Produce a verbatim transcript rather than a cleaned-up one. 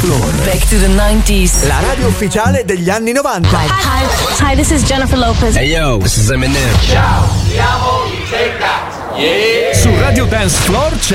Floor. Back to the nineties. La radio ufficiale degli anni novanta. Hi, hi, hi, this is Jennifer Lopez. Hey yo, this is Eminem. Ciao, siamo i Take That. Yeah. Su Radio Dance Floor c'è